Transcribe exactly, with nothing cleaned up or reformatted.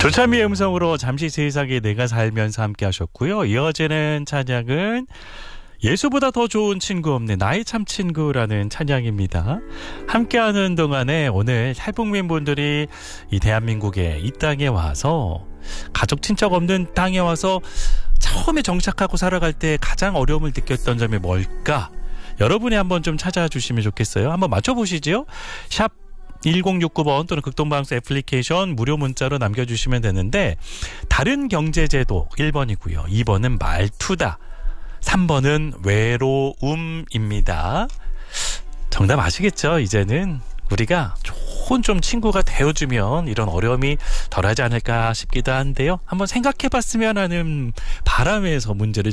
조찬미의 음성으로 잠시 세상에 내가 살면서 함께 하셨고요. 이어지는 찬양은 예수보다 더 좋은 친구 없네, 나의 참 친구라는 찬양입니다. 함께하는 동안에 오늘 탈북민분들이 이 대한민국에, 이 땅에 와서 가족 친척 없는 땅에 와서 처음에 정착하고 살아갈 때 가장 어려움을 느꼈던 점이 뭘까? 여러분이 한번 좀 찾아주시면 좋겠어요. 한번 맞춰보시죠. 샵 일공육구 번 또는 극동방송 애플리케이션 무료 문자로 남겨주시면 되는데, 다른 경제제도 일 번이고요. 이 번은 말투다. 삼 번은 외로움입니다. 정답 아시겠죠? 이제는 우리가 좋은 좀 친구가 되어주면 이런 어려움이 덜하지 않을까 싶기도 한데요. 한번 생각해봤으면 하는 바람에서 문제를